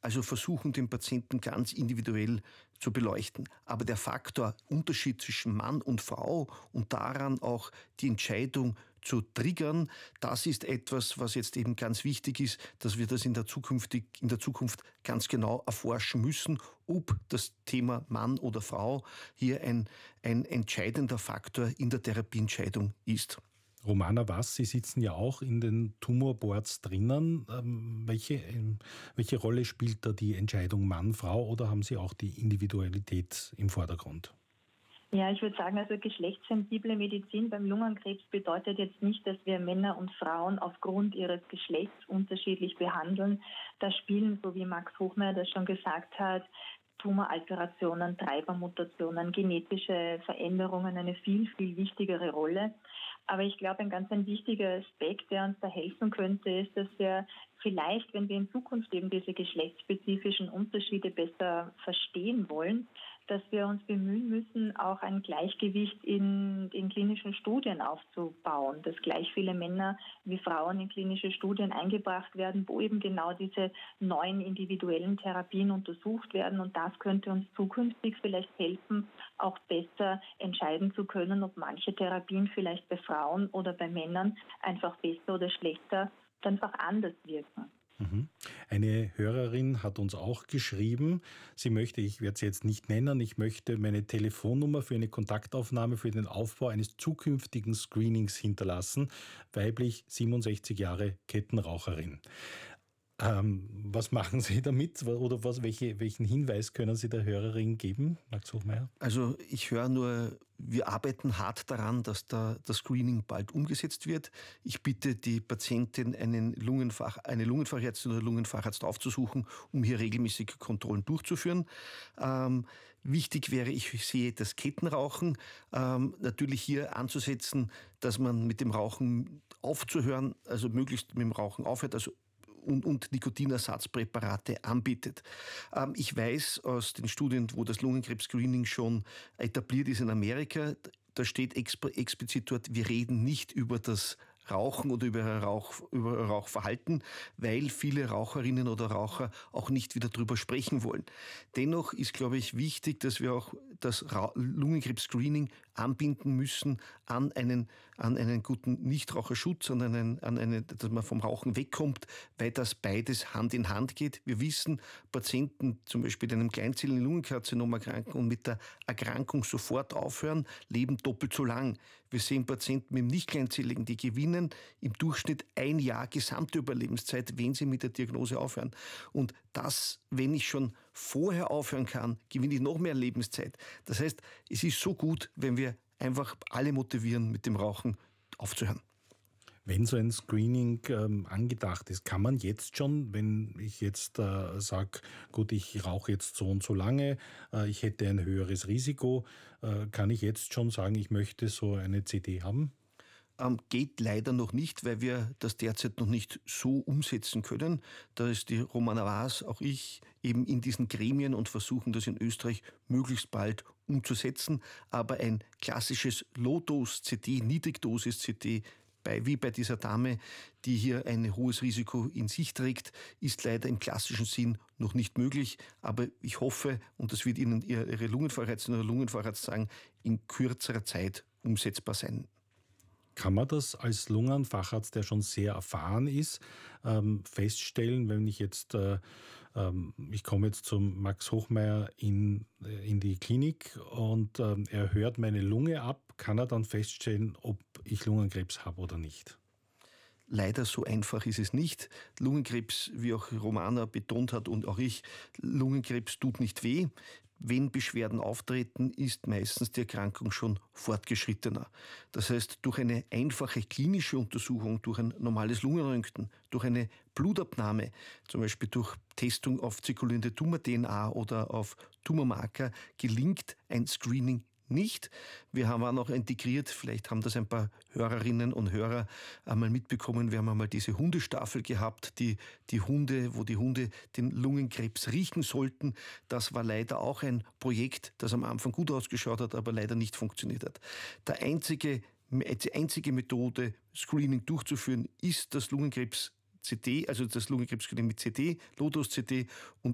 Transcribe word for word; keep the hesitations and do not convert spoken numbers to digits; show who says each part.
Speaker 1: also versuchen, den Patienten ganz individuell zu beleuchten. Aber der Faktor Unterschied zwischen Mann und Frau und daran auch die Entscheidung zu triggern, das ist etwas, was jetzt eben ganz wichtig ist, dass wir das in der Zukunft, in der Zukunft ganz genau erforschen müssen, ob das Thema Mann oder Frau hier ein, ein entscheidender Faktor in der Therapieentscheidung ist.
Speaker 2: Romana Wass, Sie sitzen ja auch in den Tumorboards drinnen. Ähm, welche, ähm, welche Rolle spielt da die Entscheidung Mann, Frau oder haben Sie auch die Individualität im Vordergrund?
Speaker 3: Ja, ich würde sagen, also geschlechtssensible Medizin beim Lungenkrebs bedeutet jetzt nicht, dass wir Männer und Frauen aufgrund ihres Geschlechts unterschiedlich behandeln. Da spielen, so wie Max Hochmeier das schon gesagt hat, Tumoralterationen, Treibermutationen, genetische Veränderungen eine viel, viel wichtigere Rolle. Aber ich glaube, ein ganz ein wichtiger Aspekt, der uns da helfen könnte, ist, dass wir vielleicht, wenn wir in Zukunft eben diese geschlechtsspezifischen Unterschiede besser verstehen wollen, dass wir uns bemühen müssen, auch ein Gleichgewicht in, in klinischen Studien aufzubauen, dass gleich viele Männer wie Frauen in klinische Studien eingebracht werden, wo eben genau diese neuen individuellen Therapien untersucht werden. Und das könnte uns zukünftig vielleicht helfen, auch besser entscheiden zu können, ob manche Therapien vielleicht bei Frauen oder bei Männern einfach besser oder schlechter einfach anders wirken.
Speaker 2: Eine Hörerin hat uns auch geschrieben, sie möchte, ich werde sie jetzt nicht nennen, ich möchte meine Telefonnummer für eine Kontaktaufnahme für den Aufbau eines zukünftigen Screenings hinterlassen. Weiblich, siebenundsechzig Jahre, Kettenraucherin. Ähm, was machen Sie damit oder was, welche, welchen Hinweis können Sie der Hörerin geben, Max Hochmeier?
Speaker 1: Also ich höre nur, wir arbeiten hart daran, dass da das Screening bald umgesetzt wird. Ich bitte die Patientin, einen Lungenfach, eine Lungenfachärztin oder Lungenfacharzt aufzusuchen, um hier regelmäßig Kontrollen durchzuführen. Ähm, wichtig wäre, ich sehe das Kettenrauchen, ähm, natürlich hier anzusetzen, dass man mit dem Rauchen aufzuhören, also möglichst mit dem Rauchen aufhört, also und, und Nikotinersatzpräparate anbietet. Ähm, ich weiß aus den Studien, wo das Lungenkrebs-Screening schon etabliert ist in Amerika, da steht explizit dort, wir reden nicht über das Rauchen oder über Rauch, über Rauchverhalten, weil viele Raucherinnen oder Raucher auch nicht wieder drüber sprechen wollen. Dennoch ist, glaube ich, wichtig, dass wir auch das Lungenkrebs-Screening anbinden müssen an einen, an einen guten Nichtraucherschutz, an einen, an eine, dass man vom Rauchen wegkommt, weil das beides Hand in Hand geht. Wir wissen, Patienten, zum Beispiel mit einem kleinzelligen Lungenkarzinom erkranken und mit der Erkrankung sofort aufhören, leben doppelt so lang. Wir sehen Patienten mit dem nicht kleinzelligen, die gewinnen im Durchschnitt ein Jahr gesamte Überlebenszeit, wenn sie mit der Diagnose aufhören. Und das, wenn ich schon vorher aufhören kann, gewinne ich noch mehr Lebenszeit. Das heißt, es ist so gut, wenn wir einfach alle motivieren, mit dem Rauchen aufzuhören.
Speaker 2: Wenn so ein Screening ähm, angedacht ist, kann man jetzt schon, wenn ich jetzt äh, sage, gut, ich rauche jetzt so und so lange, äh, ich hätte ein höheres Risiko, äh, kann ich jetzt schon sagen, ich möchte so eine C T haben?
Speaker 1: Ähm, geht leider noch nicht, weil wir das derzeit noch nicht so umsetzen können. Da ist die Romana Waas, auch ich, eben in diesen Gremien und versuchen das in Österreich möglichst bald umzusetzen. Aber ein klassisches Low-Dose-C T, Niedrigdosis-C T, bei, wie bei dieser Dame, die hier ein hohes Risiko in sich trägt, ist leider im klassischen Sinn noch nicht möglich. Aber ich hoffe, und das wird Ihnen Ihre Lungenfachärztin oder Lungenfacharzt sagen, in kürzerer Zeit umsetzbar sein.
Speaker 2: Kann man das als Lungenfacharzt, der schon sehr erfahren ist, ähm, feststellen, wenn ich jetzt, äh, ähm, ich komme jetzt zum Max Hochmeier in, in die Klinik und ähm, er hört meine Lunge ab, kann er dann feststellen, ob ich Lungenkrebs habe oder nicht?
Speaker 1: Leider so einfach ist es nicht. Lungenkrebs, wie auch Romana betont hat und auch ich, Lungenkrebs tut nicht weh. Wenn Beschwerden auftreten, ist meistens die Erkrankung schon fortgeschrittener. Das heißt, durch eine einfache klinische Untersuchung, durch ein normales Lungenröntgen, durch eine Blutabnahme, zum Beispiel durch Testung auf zirkulierende Tumor-D N A oder auf Tumormarker, gelingt ein Screening nicht. Wir haben auch noch integriert, vielleicht haben das ein paar Hörerinnen und Hörer einmal mitbekommen, wir haben einmal diese Hundestaffel gehabt, die, die Hunde, wo die Hunde den Lungenkrebs riechen sollten. Das war leider auch ein Projekt, das am Anfang gut ausgeschaut hat, aber leider nicht funktioniert hat. Der einzige, die einzige Methode, Screening durchzuführen, ist das Lungenkrebs C T, also das Lungenkrebs-Screening mit C T, Low-Dose-C T, und